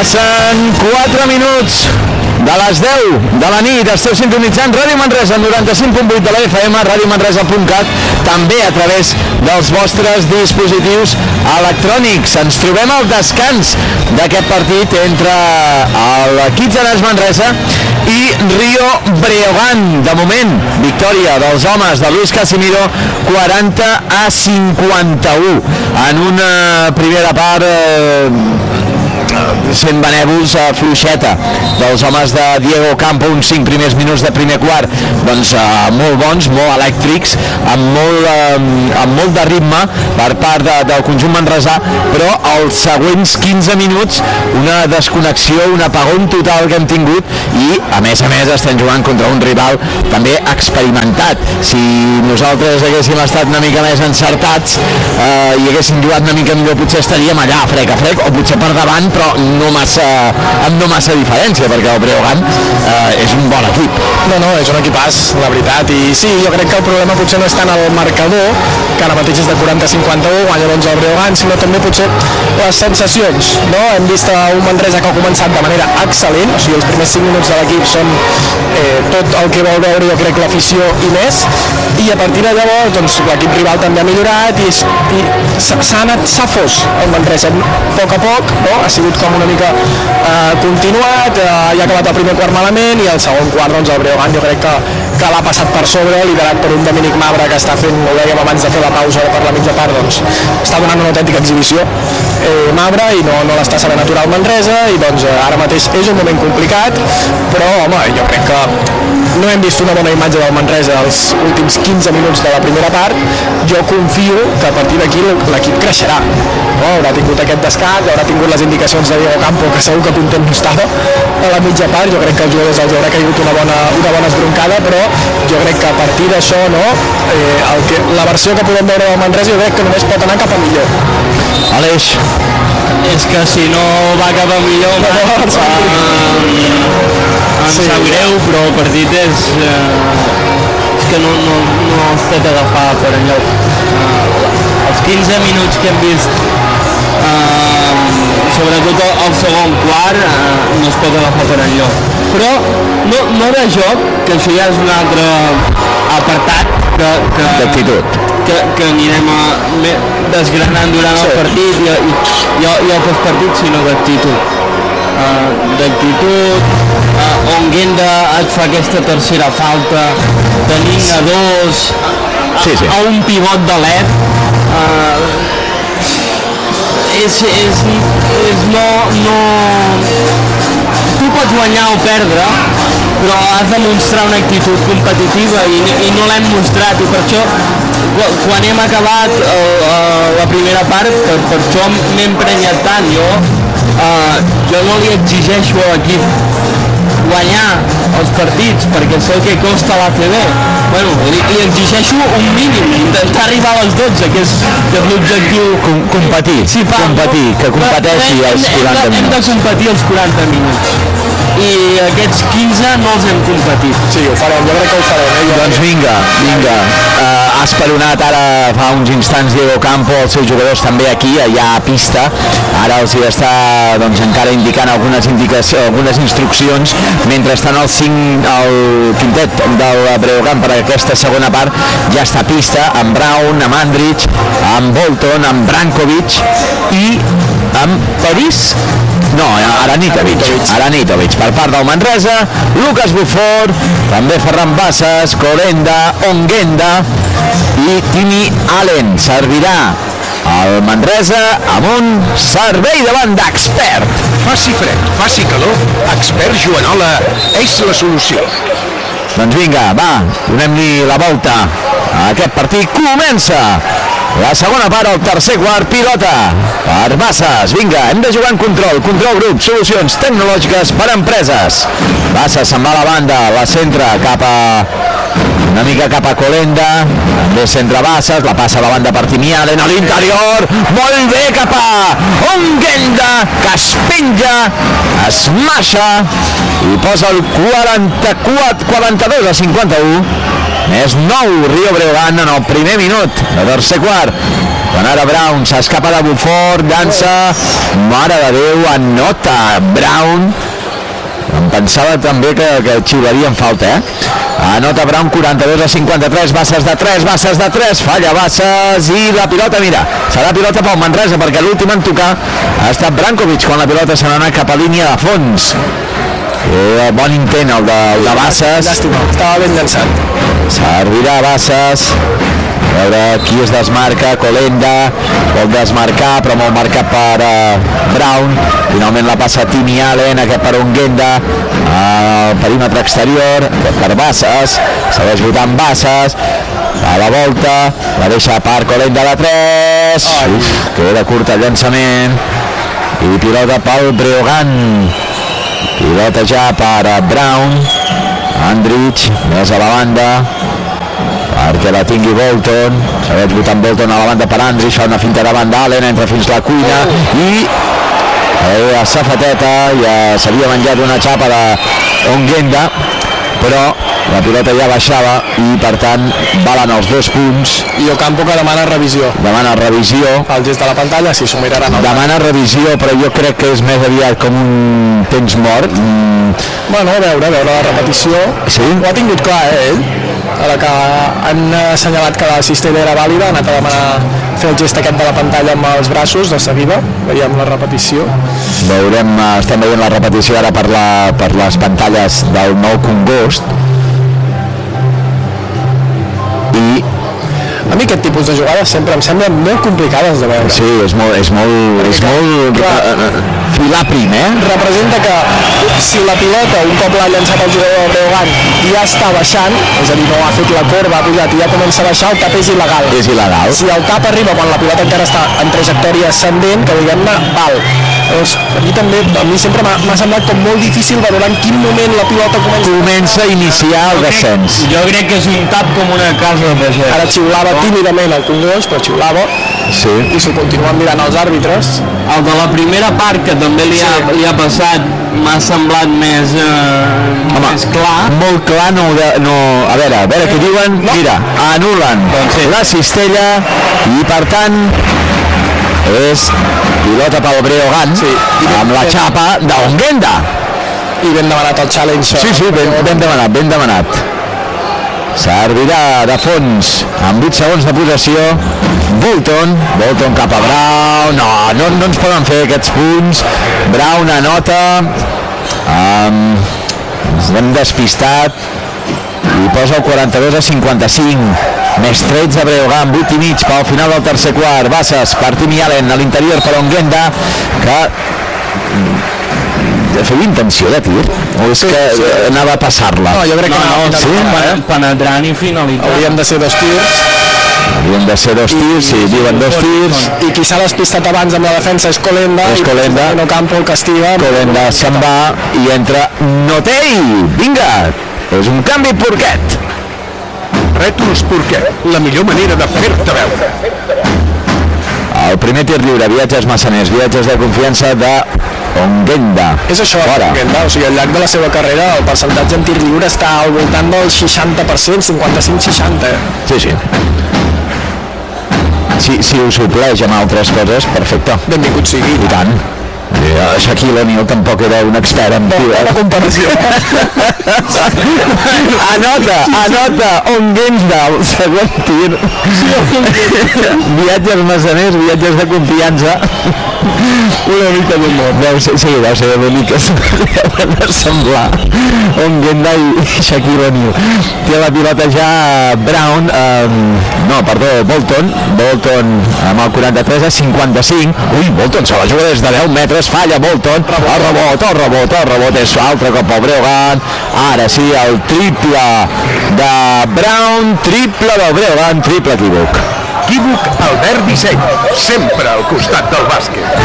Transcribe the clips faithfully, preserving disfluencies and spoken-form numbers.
Passen quatre minuts de les deu de la nit. Esteu sintonitzant Ràdio Manresa, noranta-cinc punt vuit de la F M, radiomanresa punt cat, també a través dels vostres dispositius electrònics. Ens trobem al descans d'aquest partit entre el Kitsanars Manresa i Rio Breogán. De moment, victòria dels homes de Luis Casimiro, quaranta a cinquanta-u, en una primera part eh, sent benèvols, a fluixeta dels homes de Diego Campo. Uns cinc primers minuts de primer quart doncs uh, molt bons, molt elèctrics, amb molt, uh, amb molt de ritme per part de, del conjunt manresà, però els següents quinze minuts una desconnexió, un apagón total que hem tingut, i a més a més estem jugant contra un rival també experimentat. Si nosaltres haguéssim estat una mica més encertats uh, i haguéssim jugat una mica millor, potser estaríem allà frec a frec, o potser per davant, però no massa, amb no massa diferència, perquè el Breogán eh, és un bon equip. No, no, és un equipàs, la veritat, i sí, jo crec que el problema potser no és tant el marcador, que ara mateix és de quaranta a cinquanta-u, guanya l'onze el Breogán, sinó també potser les sensacions, no? Hem vist un Manresa que ha començat de manera excel·lent, o sigui, els primers cinc minuts de l'equip són eh, tot el que vol veure, jo crec, l'afició i més, i a partir de llavors, doncs, l'equip rival també ha millorat, i, i s'ha anat, s'ha fos el Manresa, a poc a poc, no? Ha sigut com una mica eh, continuat, eh, ja ha acabat el primer quart malament, i el segon quart, doncs, el Breogán jo crec que, que l'ha passat per sobre, liderat per un Dominic Mabra que està fent, ho dèiem abans de fer la pausa per la mitja part, doncs està donant una autèntica exhibició eh, Mabra, i no, no l'està sabent aturar el Manresa, i doncs eh, ara mateix és un moment complicat, però home, jo crec que no hem vist una bona imatge del Manresa els últims quinze minuts de la primera part. Jo confio que a partir d'aquí l'equip creixerà, no? Haurà tingut aquest descans, haurà tingut les indicacions de Diego Campo, que segur que content no estava a la mitja part. Jo crec que els jugadors els haurà caigut una bona, una bona esbroncada, però jo crec que a partir d'això, no, eh, el que, la versió que podem veure del Manresa jo crec que només pot anar cap a millor. Aleix, és que si no va cap a millor, no, no, no, uh, em sí, sap greu, però el partit és, uh, és que no, no, no es pot agafar per enlloc. Uh, els quinze minuts que hem vist, uh, sobretot el, el segon quart, uh, no es pot agafar per enlloc. Però no, no de joc, que això ja és un altre apartat que, que, d'actitud, que, que anirem a, me, desgranant durant sí. el partit i, i, i, i el postpartit, sinó d'actitud. Uh, d'actitud, uh, Onguenda et fa aquesta tercera falta, tenint a dos, a, sí, sí. a un pivot de l'E P, uh, és, és, és no, no... Tu pots guanyar o perdre, però has de mostrar una actitud competitiva, i, i no l'hem mostrat, i per això quan hem acabat uh, uh, la primera part, per, per això m'he emprenyat tant. Jo Uh, jo no li exigeixo a l'equip guanyar els partits, perquè és el que costa l'A C B. Bueno, li, li exigeixo un mínim, intentar arribar a les dotze, que és, que és l'objectiu. Com, competir, sí, pa, competir, que competeixi hem, els quaranta hem, minuts. Hem de competir els quaranta minuts. I aquests quinze no els hem competit. Sí, ho farem, jo crec que ho farem. Eh? Doncs vinga, vinga. Uh, ha esperonat ara fa uns instants Diego Campo, els seus jugadors també aquí, allà a pista. Ara els hi està doncs, encara indicant algunes, indicacions, algunes instruccions, mentre estan el, cinc, el quintet del Breogán per aquesta segona part ja està a pista, amb Brown, amb Andrich, amb Bolton, amb Brankovic i amb París. No, Aranitovic, Aranitovic per part del Manresa, Lucas Bufor, també Ferran Bassas, Colenda, Onguenda i Timi Allen. Servirà el Manresa amb un servei davant d'Expert. Faci fred, faci calor, Expert Joanola és la solució. Doncs vinga, va, donem-li la volta a aquest partit. Comença la segona part, el tercer quart, pilota per Bassas. Vinga, hem de jugar en control, control grup, solucions tecnològiques per a empreses. Bassas se'n va a la banda, la centra cap a una mica cap a Colenda, també centre Bassas, la passa a la banda per Timi Allen a l'interior, molt bé cap a Onguenda, que es penja, es maixa i posa el quaranta-quatre, quaranta-dos a cinquanta-u. Més nou Rio Breogán en el primer minut de tercer quart. quan ara Brown s'escapa de Buford, llança, mare de Déu, anota Brown. Em pensava també que, que xiularien falta, eh? Anota Brown, quaranta-dos a cinquanta-tres, Bassas de tres, Bassas de tres, falla Bassas, i la pilota, mira, serà pilota pel Manresa, perquè l'últim en tocar ha estat Brankovic, quan la pilota se n'ha anat cap a línia de fons. Eh, bon intent el de, el de Bassas. Llàstima, estava ben llançat. Servirà Bassas. A veure qui es desmarca. Colenda vol desmarcar, però molt marcat per uh, Brown. Finalment la passa Timmy Allen, aquest per Onguenda, al perímetre exterior, aquest per Bassas, segueix votant Bassas, a la volta, la deixa per Colenda de tres. Uf, queda curt el llançament, i pilota pel Breogán. Pilota ja per uh, Brown. Andrich, més a la banda, perquè la tingui Bolton. Segueix votant Bolton a la banda per Andrich, fa una finta de banda, Allen entra fins la cuina i eh, a safateta, ja s'havia menjat una xapa de Onguenda, però la pilota ja baixava i per tant valen els dos punts. I Ocampo que demana revisió. Demana revisió. Al gest de la pantalla, si s'ho miraran. Demana revisió, però jo crec que és més aviat com un temps mort. Mm. Bueno, a veure, a veure la repetició. Sí? Ho ha tingut clar, eh, ell? Ara que han assenyalat que la cistella era vàlida, ha anat a demanar fer el gest aquest de la pantalla amb els braços de seguida. Veiem la repetició. Veurem, estem veient la repetició ara per, la, per les pantalles del nou Congost. I a mi aquest tipus de jugades sempre em semblen molt complicades de veure. Sí, és molt, és molt, és molt filar prim, eh? Representa que si la pilota, un cop l'ha llançat el jugador del Breogán, ja està baixant, és a dir, no ha fet la corba, ha pujat i ja comença a baixar, el tap és il·legal. És il·legal. Si el tap arriba quan la pilota encara està en trajectòria ascendent, que diguem-ne, val. Doncs a mi també, a mi sempre m'ha semblat com molt difícil valorar en quin moment la pilota comença, comença a iniciar el descens. Jo crec que és un tap com una casa de pagès. Ara xiulava tímidament el Congost, però xiulava, sí. I s'ho continuen mirant els àrbitres. El de la primera part, que també li ha, sí. li ha passat, m'ha semblat més, eh, Home, més clar. Molt clar, no, no... A veure, a veure què diuen. No. Mira, anulen doncs sí. la cistella i per tant és pilota pel Breogán, sí. amb la xapa d'Onguenda. I ben demanat el challenge. Sí, sí, ben, ben demanat, ben demanat. Servirà de fons amb vuit segons de possessió. Bolton, Bolton cap a Brown. No, no, no ens poden fer aquests punts. Brown anota. Um, ens hem despistat i posa el quaranta-dos a cinquanta-cinc. Més tretze Breogán, vuit i mig pel final del tercer quart. Bassas per Timmy Allen a l'interior per Onguenda, que feia intenció de tir o és que sí, sí. anava a passar-la? No, jo crec que no, no, no sí, eh? penetrant i finalitzant. Haurien de ser dos tirs. Haurien de ser dos tirs, sí, diuen dos tirs. I qui s'ha despistat abans amb la defensa és Colenda, és Colenda. I Ocampo el castiga. Colenda se'n va i entra Notei. Vinga, és un canvi porquet. Rètols Porquet, la millor manera de fer-te veure. El primer tir lliure, viatges massaners, viatges de confiança de Onguenda. És això, fora. Onguenda, o sigui, al llarg de la seva carrera el percentatge en tir lliure està al voltant del seixanta per cent, cinquanta-cinc seixanta. Sí, sí. Si, si ho supleix amb altres coses, perfecte. Benvingut sigui. I tant. Uh, Shaquille O'Neal tampoc era un expert en tir. Bona comparació. anota, anota Onguenda, el segon tir. Viatges massaners, viatges de confiança. Una mica d'humor. Deu ser, sí, deu ser una mica de semblar Onguenda i Shaquille O'Neal. Té la pilota ja Brown, um, no, perdó, Bolton. Bolton amb el quaranta-tres a cinquanta-cinc. Ui, Bolton se la juga des de deu metres, falla Bolton, el rebot, el rebot, el rebot és altre cop al Breogán. Ara sí, el triple de Brown, triple del Breogán, triple equívoc. Equívoc Albert Disseny, sempre al costat del bàsquet.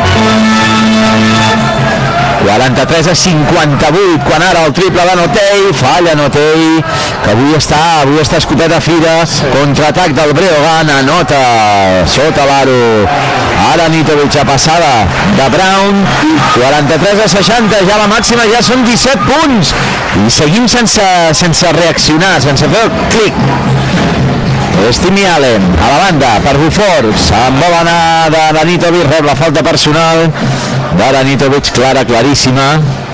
quaranta-tres a cinquanta-vuit, quan ara el triple de Notei, falla Notei, que avui està, avui està escopeta fira, sí. Contraatac del Breogán, anota sota l'aro, ara Nitovic a passada de Brown, quaranta-tres a seixanta, ja la màxima, ja són disset punts, i seguim sense, sense reaccionar, sense fer el clic. És Timmy Allen, a la banda, per Bufor, se'n vol anar de Danitovic, rep la falta personal de Danitovic, clara, claríssima.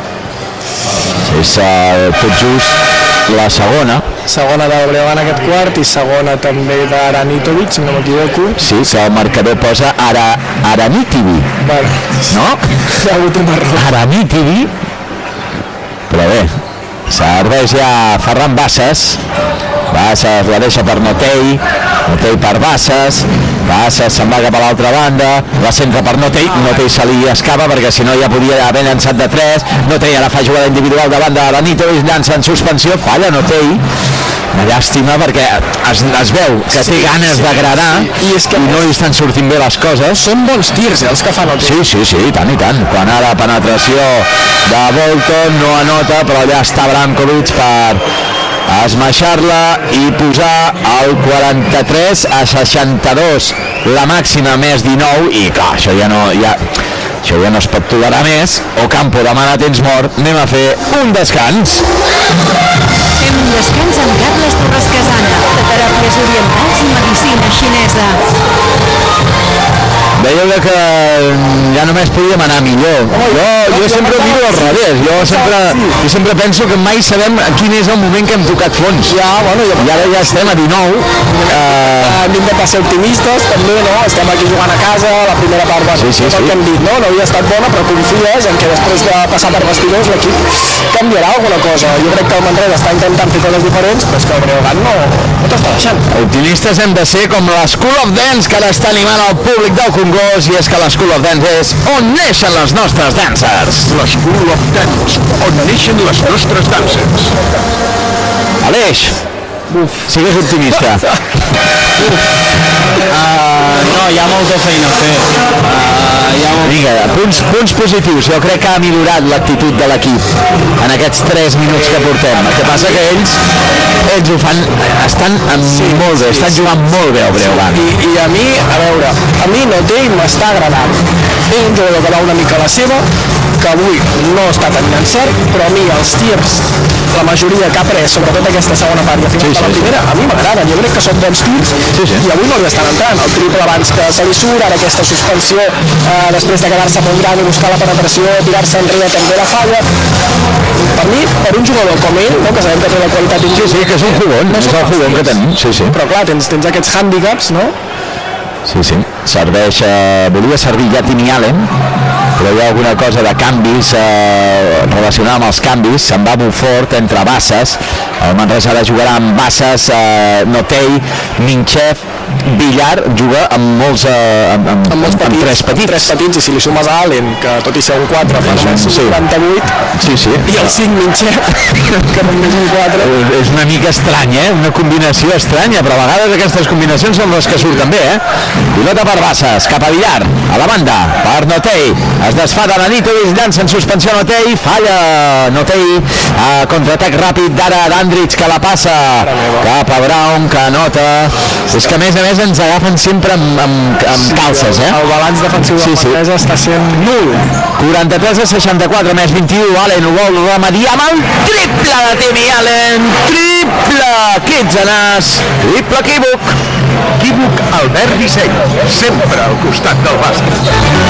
És uh, tot just la segona. Segona del Breogán aquest quart i segona també d'Aranitovic, si no m'equivoco. Sí, que el marcador posa Ara, Aranitovic. Vale. No? Hi ha hagut un error. Aranitovic. Però bé, serveix ja Ferran Bassas. Bassas la deixa per Notei, Notei per Bassas, Bassas se'n va cap a l'altra banda, la centra per Notei, Notei se li escapa perquè si no ja podia haver llançat de tres, Notei ara fa jugada individual davant de Danitovic, llança en suspensió, falla Notei, una llàstima perquè es, es veu que té ganes d'agradar i, és que i no li estan sortint bé les coses. Són bons tirs, eh, els que fan Notei. Sí, sí, sí, i tant, i tant. Quan ara penetració de Bolton no anota, però allà està Brankovic per esmaixar-la i posar el quaranta-tres a seixanta-dos, la màxima més dinou, i clar, això ja no ja, això ja no es pot tolerar més. Ocampo demana temps mort, anem a fer un descans. Fem un descans amb Carles Torres Casana, de teràpies orientals i medicina xinesa. Veieu que ja només podíem anar millor. Jo, jo sempre miro al revés, jo sempre, jo sempre penso que mai sabem quin és el moment que hem tocat fons. Ja, bueno, I ara ja estem a dinou. Uh... Hem de ser optimistes, també, no? Estem aquí jugant a casa, la primera part, bueno, sí, sí, és el sí. que hem dit, no? No havia estat bona, però confies en que després de passar per vestidors l'equip canviarà alguna cosa. Jo crec que el Manresa està intentant fer coses diferents, però és que el Breogán no, no t'està deixant. Optimistes hem de ser com la School of Dance, que ara està animant el públic del Congost, i és que la School of Dance és on neixen les nostres dancers. La School of Dance, on neixen les nostres danses. Aleix, Uf. sigues optimista. Uh, no, hi ha molta feina a fer. Uh, hi ha molt... Vinga, punts, punts positius. Jo crec que ha millorat l'actitud de l'equip en aquests tres minuts que portem. El que passa que ells ells ho fan, estan en sí, molt bé, sí, estan jugant sí, molt bé el Breogán. I, I a mi, a veure, a mi Notei m'està agradant. És un jugador que va una mica a la seva, que avui no està tenint encert, però a mi els tirs, la majoria que ha pres, sobretot aquesta segona part i a final sí, de la primera, sí. a mi m'agraden. Jo crec que són bons tirs sí, sí. i avui no li estan entrant. El triple abans que se li surt, ara aquesta suspensió eh, després de quedar-se molt gran i buscar la penetració, tirar-se enrere també la falla. Per mi, per un jugador com ell, no, que sabem que té la qualitat sí, sí, que és un jugón, no és el jugón que tenim. Sí, sí. Però clar, tens, tens aquests hàndicaps, no? Sí, sí. Serveix, eh, volia servir ja Timmy Allen, però hi ha alguna cosa de canvis eh, relacionada amb els canvis. Se'n va molt fort entre Bassas, el Manresa ara jugarà amb Bassas, eh, Notei, Minchev, Villar juga amb molts eh, amb, amb, amb, molts petits, amb tres petits. Amb tres petits, i si li sumes a Allen, que tot i ser un quatre fa només un cinquanta-vuit, sí, sí. i el cinc Minchev, que només un quatre. És una mica estrany, eh? Una combinació estranya, però a vegades aquestes combinacions són les que surten bé, eh? Pilota per Bassas, cap a Villar, a la banda, per Notei, es desfà de Danitovic, llança en suspensió Notei, falla Notei, a contraatac ràpid d'ara d'Andrich, que la passa cap a Brown, que anota. És que a més a més ens agafen sempre amb, amb, amb calces, eh? El balanç defensiu del sí, Manresa sí. està sent nul. quaranta-tres a seixanta-quatre, més vint-i-u, Allen ho vol remediar amb el triple de Timmy Allen, triple, Kitzanas, triple equívoc. Equívoc Albert Disseny, sempre al costat del bàsquet.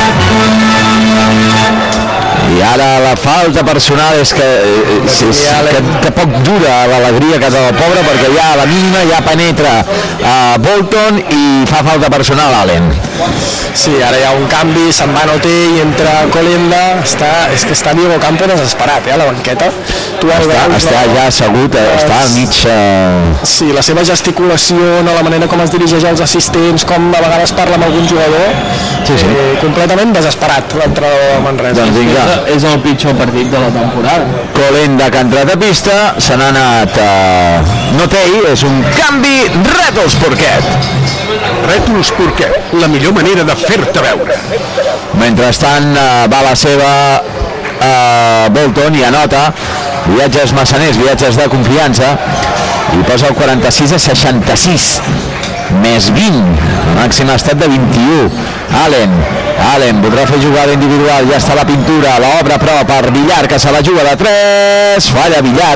I ara la falta personal és que, és, és, que, que poc dura l'alegria que té el pobre, perquè ja a la mínima ja penetra a Bolton i fa falta personal a Allen. Sí, ara hi ha un canvi, se'n va Notei i entra Colenda, està, és que està Diego Campo desesperat, eh, a la banqueta. Tu està, veus, està no? ja assegut, eh, està al mig... Eh... Sí, la seva gesticulació, no, la manera com es dirigeix als assistents, com a vegades parla amb algun jugador, sí, sí. Eh, completament desesperat l'entrenador del Manresa. Doncs vinga. És el pitjor partit de la temporada. Colenda que ha entrat a pista, se n'ha anat a Notei, és un canvi, Rètols Porquet. Rètols Porquet, la millor manera de fer-te veure. Mentrestant eh, va la seva eh, Bolton i anota, viatges massaners, viatges de confiança, i posa el quaranta-sis a seixanta-sis, més vint, el màxim ha estat de vint-i-u. Allen, Allen voldrà fer jugada individual, ja està la pintura, l'obra però per Villar, que se la juga de tres, falla Villar,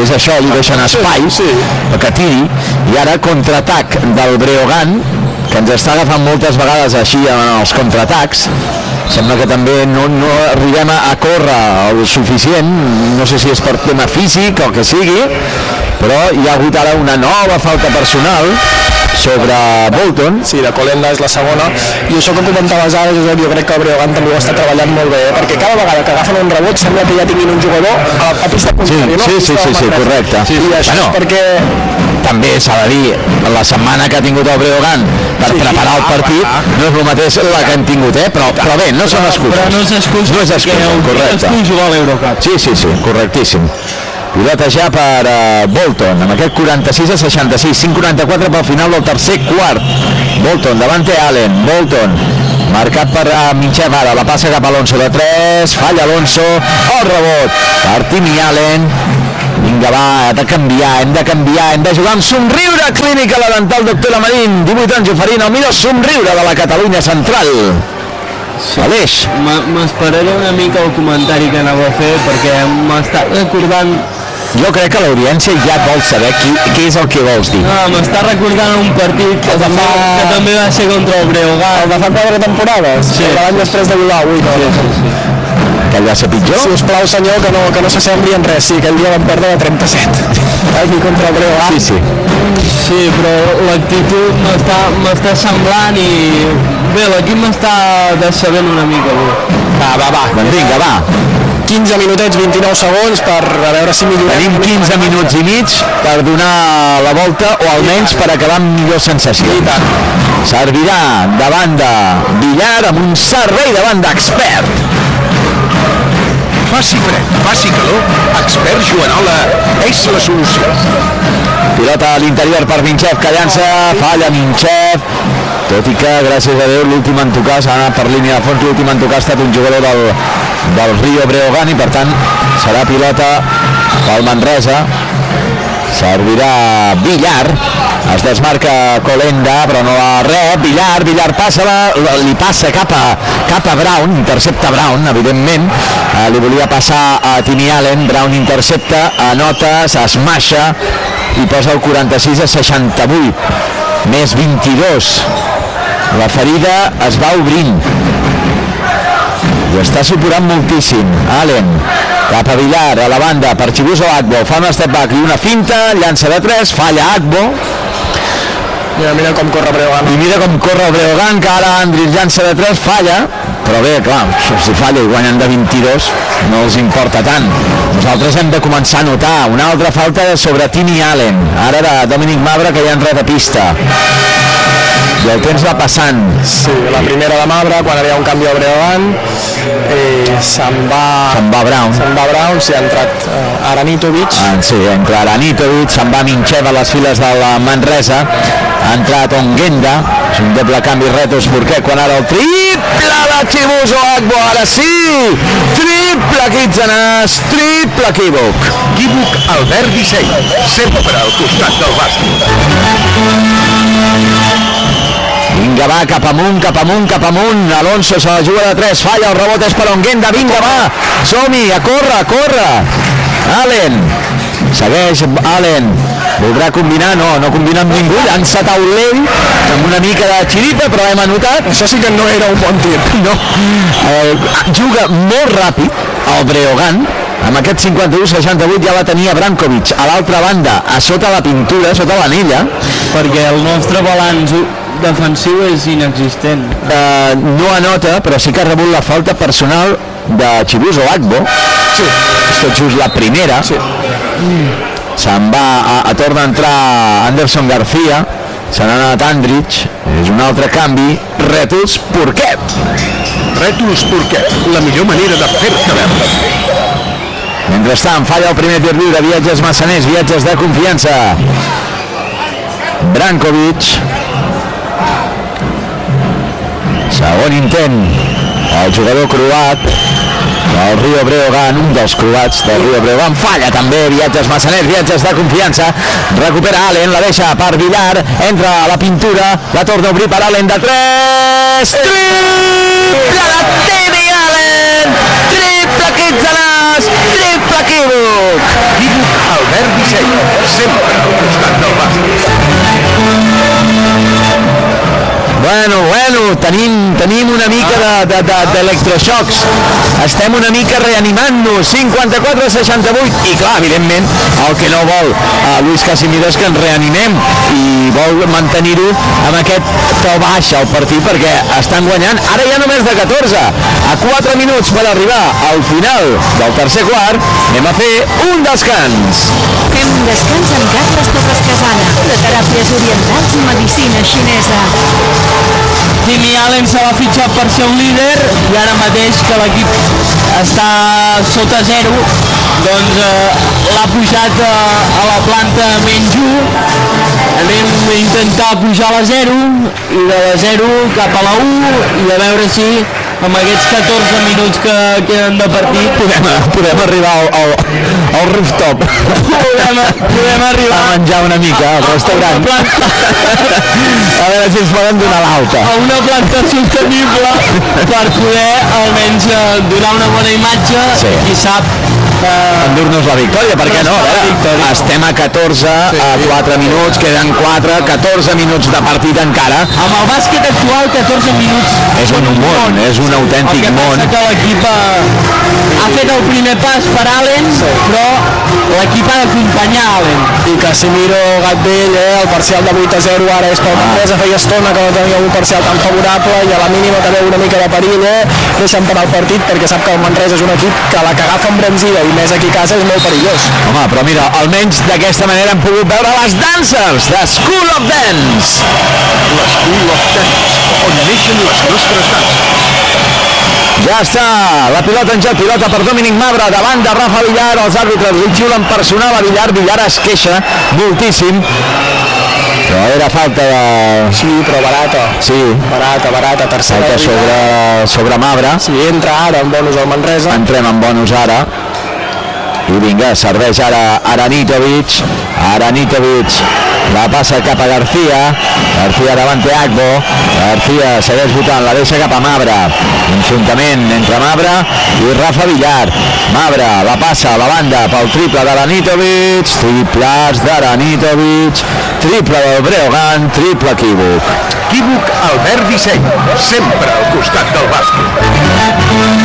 és això, li deixen espai sí, sí. perquè tiri, i ara contraatac del Breogán, que ens està agafant moltes vegades així en els contraatacs. Sembla que també no, no arribem a, a córrer el suficient, no sé si és per tema físic o que sigui, però hi ha hagut ara una nova falta personal sobre Bolton. Sí, de Colenda és la segona, i això que comentaves ara, Josep, jo crec que el Breogán també ho està treballant molt bé, eh? Perquè cada vegada que agafen un rebot sembla que ja tinguin un jugador a, a pista contrària, no? Sí, sí, sí, sí, correcte. Sí, i això bueno, és perquè... també s'ha de dir, la setmana que ha tingut el Breogán per sí, preparar el partit ah, ah. no és el mateix la que hem tingut, eh? però, però bé, no són excuses. Però no és excusa, no és excusa, correcte. És jugar a l'Eurocup. Sí, sí, sí, correctíssim. Pilota ja per uh, Bolton, amb aquest quaranta-sis a seixanta-sis, cinc quaranta-quatre pel final del tercer quart. Bolton, davant té Allen, Bolton, marcat per uh, Minchev ara, la passa cap a Alonso de tres, falla Alonso, el rebot per Timmy Allen. Vinga, va, hem de canviar, hem de canviar, hem de jugar amb somriure. Clínica La Dental Doctor Lamarín, divuit anys oferint el millor somriure de la Catalunya Central. Sí. Aleix. M'esperaré una mica el comentari que anava a fer, perquè m'està recordant... Jo crec que l'audiència ja vol saber qui, què és el que vols dir. No, m'està recordant un partit que, també, fa... que també va ser contra el Breogán. El de fa quatre temporades? Sí. L'any després de Bilbao, ui, no. Sí, sí, sí. Que va ser pitjor? Si us plau, senyor, que no, que no s'assembli en res. Sí, aquell dia vam perdre de trenta-set. Aquí contra el Breogán. Sí, sí. Sí, però l'actitud m'està m'està semblant i... Bé, l'equip m'està decebent una mica. Bé. Va, va, va. Doncs vinga, va. quinze minutets, vint-i-nou segons per a veure si millorem. Tenim quinze minuts i mig per donar la volta o almenys per acabar amb millor sensació. I tant. Servirà davant de Villar amb un servei davant d'Expert. Faci fred, faci calor, Expert Joanola és la solució. Pilota a l'interior per Minchev, que llança, falla Minchev, tot i que, gràcies a Déu, l'últim en tocar s'ha anat per línia de fons, l'últim en tocar ha estat un jugador del, del Rio Breogán i per tant serà pilota pel Manresa. Servirà Villar, es desmarca Colenda però no la rep, Villar, Villar passa-la, li passa cap a, cap a Brown, intercepta Brown, evidentment, eh, li volia passar a Timmy Allen, Brown intercepta, anota, s'esmaixa i posa el quaranta-sis a seixanta-vuit, més vint-i-dos, la ferida es va obrint, i està suporant moltíssim. Allen, cap a Villar, a la banda, per Chibuzo Agbo, fa un step back i una finta, llança de tres, falla Agbo. Mira, mira com corre Breogán. I mira com corre el Breogán, que ara Andris llança de tres, falla, però bé, clar, si falla i guanyen de vint-i-dos, no els importa tant. Nosaltres hem de començar a notar una altra falta sobre Timmy Allen, ara de Dominic Mabra, que ja en ret a pista. I el temps va passant. Sí, la primera de Mabra, quan hi ha un canvi al Breogán, eh, se'n va... Se'n va Brown. Se'n va Brown, s'hi ha entrat uh, Aranitovic. Ah, sí, entra Aranitovic, se'n va Minchev a les files de la Manresa, ha entrat Onguenda, és un doble canvi retos, perquè quan ara el triple de Chibuzo Agbo, ara sí! Triple Kitzanas, triple equívoc. Equívoc Albert Disseny, sempre al costat del bàsquet. Vinga, va, cap amunt, cap amunt, cap amunt. Alonso se la juga de tres, falla, el rebot és per Onguenda, vinga, va, som-hi, a córrer, a córrer. Allen, segueix Allen, voldrà combinar, no, no combina amb ningú, llança taulell, amb una mica de xiripa, però hem anotat. Això sí que no era un bon tir. No, eh, juga molt ràpid, el Breogán, amb aquest cinquanta-u seixanta-vuit ja la tenia Brankovic, a l'altra banda, a sota la pintura, sota l'anella, perquè el nostre balanç defensiu és inexistent. Eh, no anota, però sí que ha rebut la falta personal de Chibuzo Agbo. Sí. És tot just la primera. Sí. Mm. Se'n va, a, a torna a entrar Anderson García, se n'ha anat Andrich, és un altre canvi, rètols Porquet. Rètols Porquet, la millor manera de fer-te veure. Mentrestant, falla el primer tir lliure, viatges massaners, viatges de confiança. Brankovic. Segon intent, el jugador croat del Rio Breogán, un dels croats del Rio Breogán, falla també, viatges massaners, viatges de confiança, recupera Allen, la deixa per Villar, entra a la pintura, la torna a obrir per Allen de tres, triple de Timmy Allen, triple Kitzanas, triple equívoc. Equívoc Albert minut, tenim, tenim una mica d'electroxocs, estem una mica reanimant-nos, cinquanta-quatre a seixanta-vuit, i clar, evidentment, el que no vol a Luis Casimiro és que ens reanimem i vol mantenir-ho amb aquest to baix al partit perquè estan guanyant, ara ja només de catorze, a quatre minuts per arribar al final del tercer quart, anem a fer un descans. Fem un descans amb Carles Torres Casana, de teràpies orientals i medicina xinesa. Timmy Allen se l'ha fitxat per ser un líder i ara mateix que l'equip està sota zero, doncs eh, l'ha pujat a, a la planta menys u. Anem a intentar pujar a la zero i de la zero cap a la u i a veure si amb aquests catorze minuts que queden de partit podem, podem arribar al, al, al rooftop, podem, podem arribar a menjar una mica al restaurant, a veure si ens poden donar l'alta a una planta sostenible per poder almenys eh, donar una bona imatge, sí. Qui sap eh, endur-nos la victòria, per què no? A veure, estem a catorze, a quatre minuts, queden quatre, catorze minuts de partit encara. Amb el bàsquet actual, catorze minuts És un món, és un autèntic món. El que passa que l'equip ha, ha fet el primer pas per Allen, però l'equip ha d'acompanyar Allen. I Casimiro, gat vell, eh, el parcial de vuit a zero ara és pel Manresa, feia estona que no tenia un parcial tan favorable i a la mínima també una mica de perill, eh, deixen parar el partit perquè sap que el Manresa és un equip que la que agafa embranzida i més aquí a casa és molt perillós. Home, però mira, almenys d'aquesta manera hem pogut veure les dancers de School of Dance. La School of Dance, on neixen les nostres danses. Ja està, la pilota en joc, pilota per Dominic Mabra, davant de Rafa Villar, els àrbitres li xiulen personal a Villar, Villar es queixa moltíssim, però era falta de... Sí, però barata. Sí. Barata, barata, tercera. Falta sobre, sobre Mabra. Sí, entra ara en bonus al Manresa. Entrem en bonus ara. I vinga, serveix ara Aranitovic, Aranitovic la passa cap a García, García davant té Agbo, García segueix votant, la deixa cap a Mabra, enfrontament entre Mabra i Rafa Villar, Mabra la passa a la banda pel triple d'Aranitovic, triples d'Aranitovic, triple del Breogán, triple equívoc. Equívoc Albert Disseny, sempre al costat del bàsquet.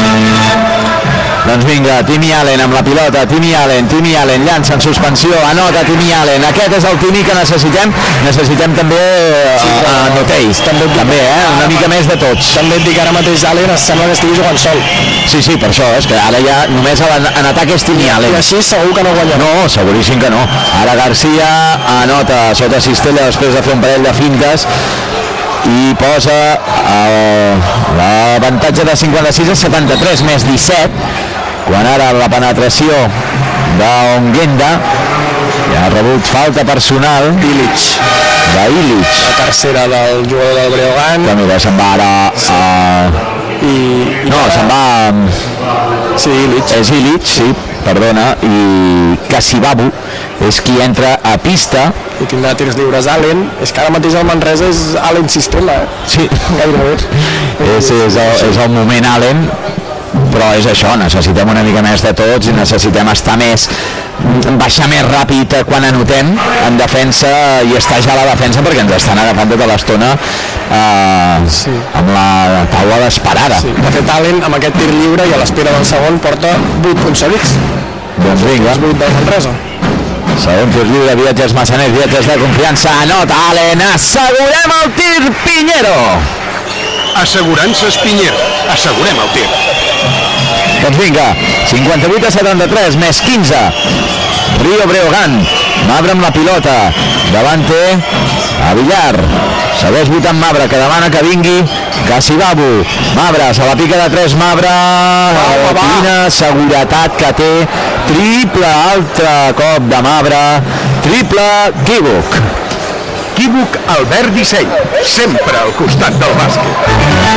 Doncs vinga, Timmy Allen amb la pilota, Timmy Allen, Timmy Allen llança en suspensió, anota Timmy Allen, aquest és el Timmy que necessitem, necessitem també sí, a, a Noteis, també, també eh? una mica més de tots. També et dic ara mateix Allen es sembla que estigui jugant sol. Sí, sí, per això, és que ara ja només en, en atac és Timmy Allen. I així segur que no guanya. No, seguríssim que no. Ara García anota sota cistella després de fer un parell de fintes i posa l'avantatge de cinquanta-sis a setanta-tres més disset, quan ara la penetració d'Onguenda ja ha rebut falta personal d'Ilic d'Ilic, la tercera del jugador del Breogán, que mira, se'n va ara sí. a... I, i no, ara... se'n va sí, Ilic és Ilic, sí, perdona, i Casibabu és qui entra a pista i tindrà tirs lliures Allen. És que ara mateix el Manresa és Allen sistema, eh? Sí, gairebé és, és, el, és el moment Allen, però és això, necessitem una mica més de tots i necessitem estar més, baixar més ràpid quan anotem en defensa i estar ja a la defensa perquè ens estan agafant tota l'estona eh, sí. amb la taula d'esperada. Sí. De fet, Allen amb aquest tir lliure i a l'espera del segon porta vuit punts seguits. Doncs vinga. Els vuit del Manresa. Segon tir lliure, viatges Massanet, viatges de confiança, anota Allen, assegurem el tir Piñero. Assegurances Piñero, assegurem el tir. Doncs vinga, cinquanta-vuit a setanta-tres, més quinze. Rio Breogán, Mabra amb la pilota, davant té a Villar, segueix votant Mabra, que demana que vingui Casibabu, Mabra, se la pica de tres, Mabra, va, va, quina seguretat que té, triple, altre cop de Mabra, triple, equívoc. Equívoc Albert Disseny, sempre al costat del bàsquet.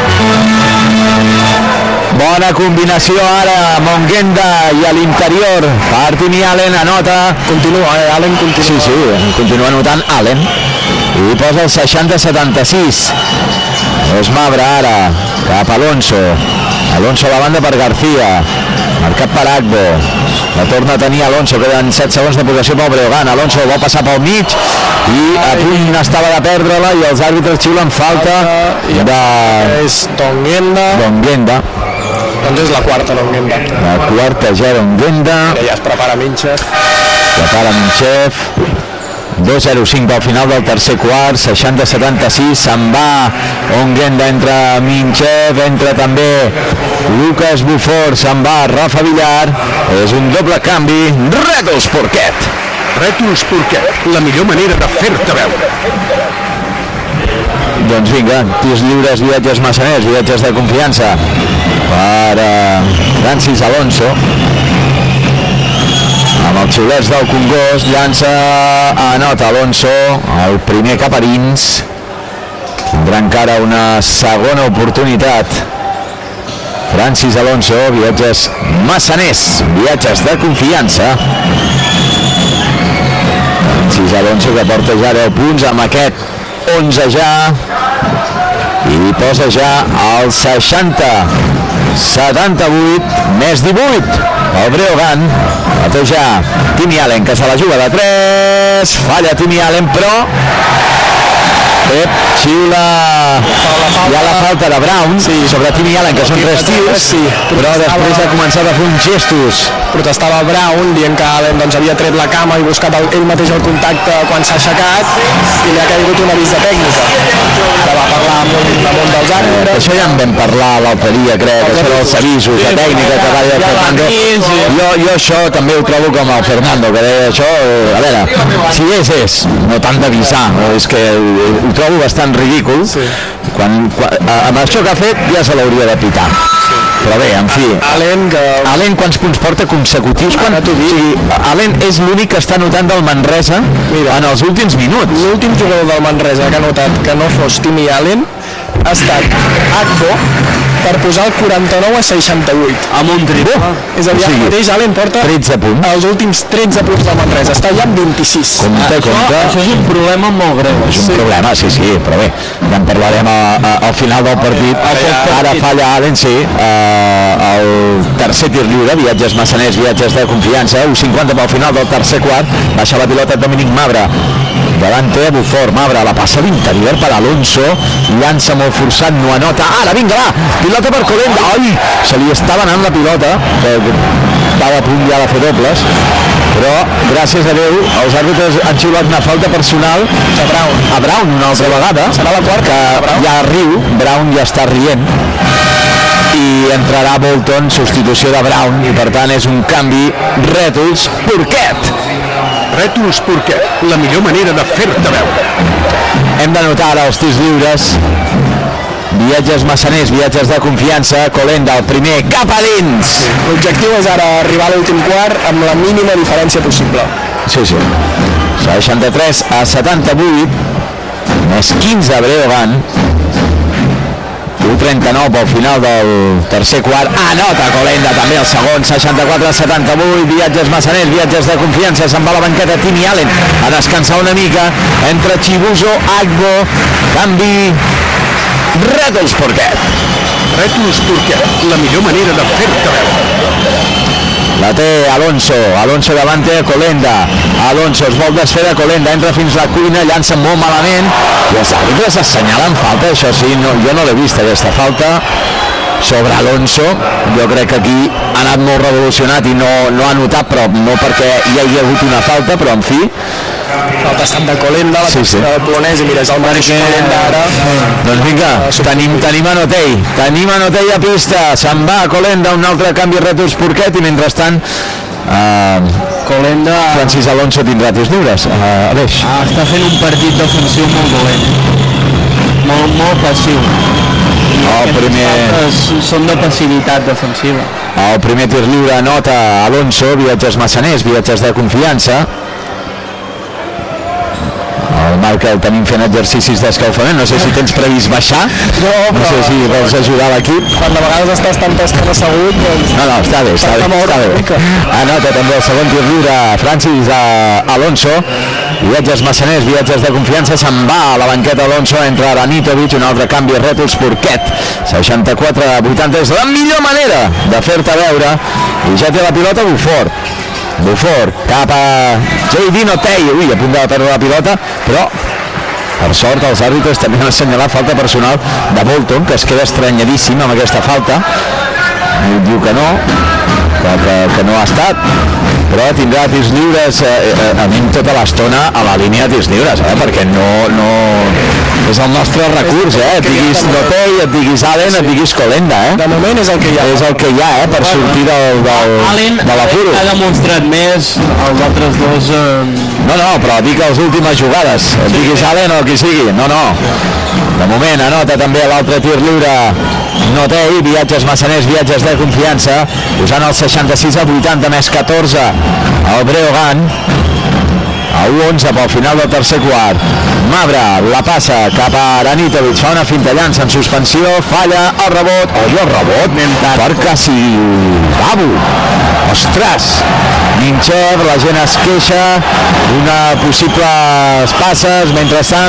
Bona combinació ara, Monguenda i a l'interior per Timmy Allen, anota. Continua, eh? Allen continua. Sí, sí, continua anotant Allen. I posa el seixanta a setanta-sis. És Mabra ara, cap a Alonso. Alonso a la banda per García. marcat per Agbo, la torna a tenir Alonso, queden set segons de possessió pel Breogán. Alonso va passar pel mig i a punt estava de perdre-la i els àrbitres xiulen falta de... és Donguenda. Donguenda. Doncs és la quarta Donguenda. La quarta ja Donguenda. Ja es prepara Minchev. Prepara Minchev. dos zero cinc pel final del tercer quart, seixanta setanta-sis, se'n va Onguenda, entra Minchev, entra també Lucas Bufor, se'n va Rafa Villar, és un doble canvi, Rètols Porquet. Rètols Porquet, la millor manera de fer-te veure. Doncs vinga, tirs lliures, viatges massaners, viatges de confiança per uh, Francis Alonso. Amb els xiulets del Congost, llança, anota Alonso, el primer cap a dins. Tindrà encara una segona oportunitat. Francis Alonso, viatges massaners, viatges de confiança. Francis Alonso que porta ja deu punts amb aquest onze ja i posa ja el seixanta setanta-vuit més divuit. El Breogán bateja Timmy Allen, que se la juga de tres, falla Timmy Allen, però Pep xiula hi ha la falta de Brown sí. sobre Timmy Allen, que són tres tirs, sí. però després ha començat a fer uns gestos. Protestava Brown dient que Allen doncs, havia tret la cama i buscat el, ell mateix el contacte quan s'ha aixecat i li ha caigut una vista tècnica. Ara va parlar amb un, amb un dels àrbitres. Això ja en vam parlar l'altre dia, crec, això dels avisos, la tècnica que va dir el Fernando. Jo, jo això també ho trobo com el Fernando, que deia això, a veure, si és, és, no tant d'avisar, és que ho trobo bastant ridícul. Sí. Quan, quan, amb això que ha fet ja se l'hauria de pitar. Sí. Però bé, en fi, Allen, que... Allen quants punts porta consecutius? Quan... O sigui, Allen és l'únic que està notant del Manresa. Mira, en els últims minuts. L'últim jugador del Manresa que ha notat que no fos Timmy Allen ha estat Agbo per posar el quaranta-nou a seixanta-vuit amb un triple. Oh, és a dir, sí, mateix Allen porta tretze punts. Els últims tretze punts del Manresa, està ja amb vint-i-sis. Compte, això, compte. Això és un problema molt greu. És un sí. problema, sí, sí, però bé, ja en parlarem a, a, al final del partit. Okay. Ara falla Allen, sí, uh, el tercer tir lliure, viatges massaners, viatges de confiança, u cinquanta pel final del tercer quart, baixa la pilota Dominic Mabra. Davant té Bufor, Mabra, la passa d'interior per Alonso, llança molt forçat, no anota, ara vinga va, pilota per Colenda, ai, se li estava anant la pilota, que estava a punt ja de fer dobles, però gràcies a Déu els àrbitres han xiulat una falta personal a Brown, a Brown una altra sí. vegada, serà la quarta, que ja riu, Brown ja està rient i entrarà Bolton, substitució de Brown, i per tant és un canvi. Rètols Porquet. Rètols Porquet, la millor manera de fer-te veure. Hem de notar ara els tirs lliures. Viatges massaners, viatges de confiança. Colenda, el primer, cap a dins. Sí. L'objectiu és ara arribar a l'últim quart amb la mínima diferència possible. Sí, sí. seixanta-tres a setanta-vuit, més quinze a Breogán. u trenta-nou pel final del tercer quart, anota Colenda també el segon, seixanta-quatre a setanta-vuit, viatges massaners, viatges de confiança, se'n va a la banqueta Timmy Allen a descansar una mica, entre Chibuzo, Agbo, canvi, Rètols Porquet. Rètols Porquet, la millor manera de fer-te veure. La té Alonso, Alonso davant té Colenda, Alonso es vol desfer de Colenda, entra fins a la cuina, llança molt malament i els àrbitres assenyalen falta, això sí, no, jo no l'he vist aquesta falta sobre Alonso. Jo crec que aquí ha anat molt revolucionat i no, no ha notat, però no perquè hi hagi hagut una falta, però en fi el passat de Colenda, la sí, sí. del polonès, i mires el mateix Colenda ara. Doncs vinga, tenim, tenim Anotei, tenim Anotei a pista, se'n va a Colenda, un altre canvi, Rètols Porquet, i mentrestant uh, Colenda... Francis Alonso tindrà tirs lliures. Uh, Aleix. Ah, està fent un partit defensiu molt dolent, molt, molt passiu. El primer... són de passivitat defensiva. El primer tir lliure anota Alonso, viatges massaners, viatges de confiança. El que el tenim fent exercicis d'escalfament. No sé si tens previst baixar, no, no sé si vols ajudar l'equip. Quan de vegades estàs tan tan assegut, doncs... No, no, està bé, està bé, està bé. Anota també el segon tir lliure Francis Alonso. Viatges Massaners, viatges de confiança, se'n va a la banqueta Alonso, entra Aranitovic, un altre canvi, rètols Porquet, seixanta-quatre a vuitanta, és la millor manera de fer-te veure, i ja té la pilota Bufort, Bufort, cap a J D Notei, ui, a punt de perdre la pilota, però per sort els àrbitres també han assenyalat falta personal de Bolton, que es queda estranyadíssim amb aquesta falta, i diu que no, que, que, que no ha estat, però tindrà tirs lliures eh, eh, a mi tota l'estona a la línia de tirs lliures, eh, perquè no, no és el nostre recurs, eh, et diguis Notei, et diguis Allen, et diguis Colenda, eh. De moment és el que hi ha. És el que hi ha, eh, per sortir del, del, Allen de l'apuro. ha demostrat més, els altres dos... Eh... No, no, però dic les últimes jugades, et diguis Allen o qui sigui, no, no. De moment anota també l'altre tir lliure Notei, viatges Massaners, viatges de confiança, posant el seixanta-sis a vuitanta més catorze el Breogán, a u onze pel final del tercer quart. Mabra la passa cap a Aranitovic, fa una finta llança en suspensió, falla el rebot, oi el rebot per quasi Babu, ostres, Ninchev, la gent es queixa d'una possibles passes, mentrestant